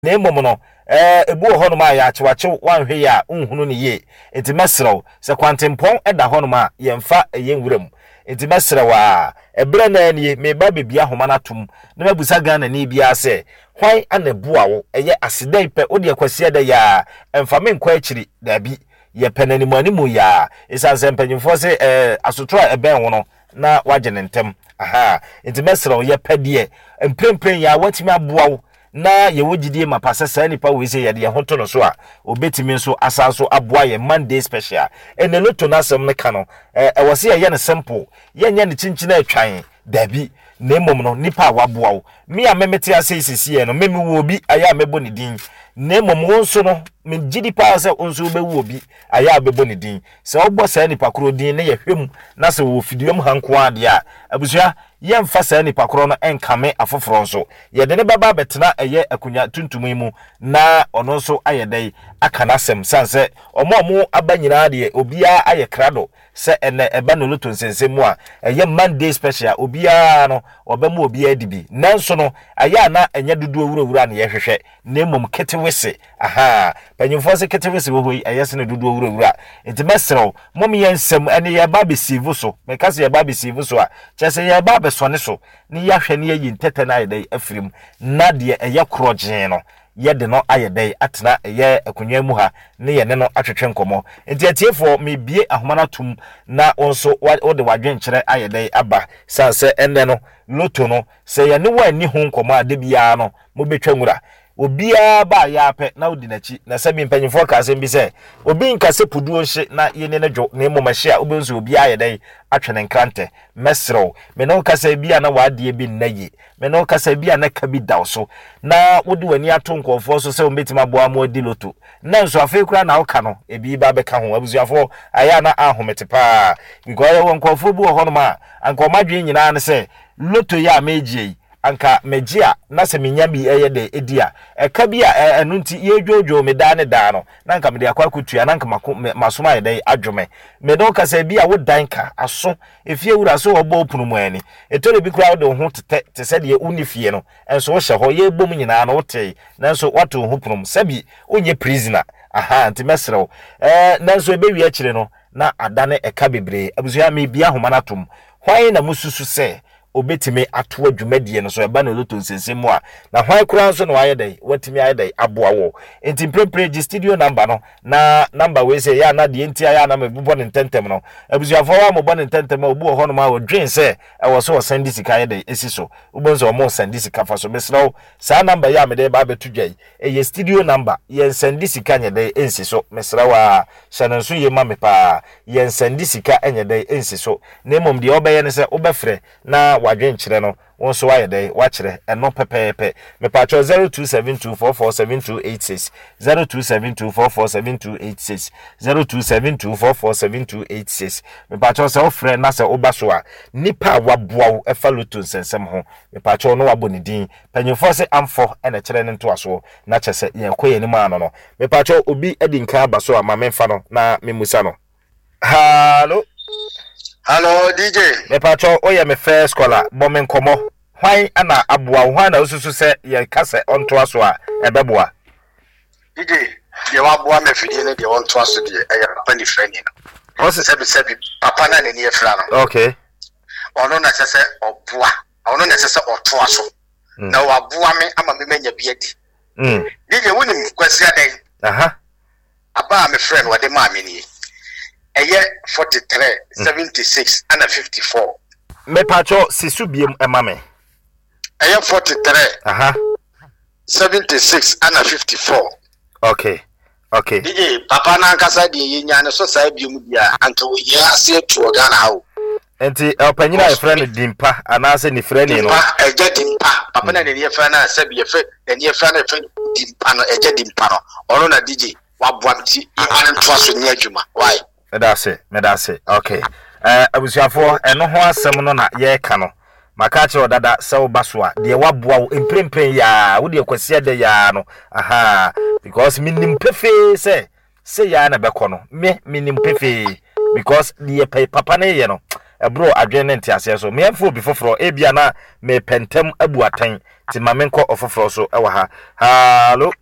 na emom no ebu ho no ma ya achewache wanhwe ya unhunu ne ye enti mesrew se kwantempon eda ho no ma yemfa yenwuram enti mesrew a ebre na nie me ba bebia homa na tum na mabusa Ghana ni bia se hwan anabuawo eye asedai pe odi akwasi da ya emfa me nkwa akiri dabi ye penanimu animu ya isanse mpanyimfo se asotro eben wo no na wagene ntem aha enti mesrew ye pedie emprempren ya watimi aboawo na ye wogidie mapasa sa nipa we se ye de hoto no so a obetimi nso asanso aboa ye Monday special ene loto na asem ne ka no wose ye ne simple ye nya ne chinchina atwan dabi na emom no nipa waboa wo me a memete asesisi ye no memi wo obi aya mebo ne din na emom wonso no me gidi pa se onso be wo obi aya bebo ne din se obo sa nipa kro din ne ye hwem na se wo fidiom hanko ade a abusua ye mfa sa nipa kro no enkame afoforo nso ye de ne baba betena eye akunya tuntum mu na ono nso ayedai aka nasem sanse omo abanyina de obia aye krado se ene eba no loto nsensemu a eye Monday special obia no obamu obia dibi nanso no aya na enya dudu owura na ye hwehwe na emom ketewese aha panyimfo se ketewese wo hoi eye se na dudu owura enti mesrew mom ye nsem ene ye ba besivu so mekase ye ba besivu so a chese ye ba besone so ni ya hwe ne ye ntete na ayedai afirim na de eye krogyen no ye de no ayedai atena ye akunwa mu ha ne ye ne no atwetwe nkomo enti atiefo me bie ahomana tum na onso wo de wadwen kyere ayedai aba sanse enne no loto no se ye ne wani ho nkomo ade bia no mo betwa nwura obia ba ya pe na odi nachi na se bi mpanyimfo ka asem bi se obi nka se puduo hye na ye ne dwo na emomahye a obenso obia ayedai atwene nkrante mesrew me no kasa bia na wade bi nayi me no kasa bia na ka bi daw so na wodi wani ato nkofo so se ombetima boa mo di loto na nso afi kura na woka no ebi ba beka ho abusuafo aya na ahomete pa because won nkofo bu ho no ma anka omadwe nyina ne se loto ya megie anka megia na se menya bi eye de edia eka bia enu nti ye dwojo me da ne da no na anka me de akwa kutua na anka masoma ye de adwome me do kasa bia wo danka aso efie wura so obo opunu mu ani etore bi kura wo de ho te se de unifie no enso wo hye ho ye bom nyina no wote nanso wato ho punum sabi onye prisoner aha nti mesrew nanso ebe wi akire no na adane eka bebre abusua me bia homa na tom hwan na mususu se obetime ato adwumadie no so eba na loto nsensemu a na hwan kura nso no ayedai watimi ayedai aboa wo enti prepare studio number no na number we say ya na de enti aya na mebubo ne tentem no abusuafo wa mo bo ne tentem obu ho no ma wo dwen se e wo so send sika ayedai esiso ubonzo o mo send sika fa so mesrawo sa number ya me de ba betu dwai ye studio number ye send sika nyedai ensiso mesrawa shananso ye ma me pa ye send sika enyedai ensiso na emom de obeye ne se obefre na wadwen kyere no wonso wayedai wakyere eno pepepe me pacho 0272447286 0272447286 0272447286 me pacho se ofre na se obaso a nipa waboawo efa loto nsensem ho me pacho no wabo ne din panyimfo se amfo ene kyere ne ntoaso na kyese ye koye ni ma no me pacho obi edi nka abaso a ma memfa no na memusa no Hello DJ. Me pacho oye me first caller bomen komo. Hwan ana aboa hwan na osusu se ye kase onto aso a ebeboa. DJ, ye waboa me fidie ne de onto aso de e papa ni frani no. O se papa na ne ne fra no. Okay. Ono na se oboa. Ono na se oto aso. Na waboa me ama me manya biadi. DJ wonim kwasi adan. Aha. Aba me friend wade ma me ni. Eye 43 76 and 54 me pacho sisu biem emame eye 43 aha 76 and 54 okay DJ papa na nkasa de yenya ne so sai biem bia anka wo ye ase to Ghana hawo enti opanyina e friend dimpa anase ni friend no eje dimpa papa na ne ye friend na sabi ye friend ne ye friend dimpa no eje dimpa no ono na DJ waboamti an to aso ni adwuma why medase okay abusuafo eno ho asem no na ye ka no maka che odada se obaso a de waboa wo emprempren ya wo de kwase de ya no aha because minim pefe se ya na beko no me minim pefe because de papa na ye no ebro adwen ne ntiase so me amfo bi foforo ebia na me pentem abu atan ti ma menko ofoforo so ewa ha. Hallo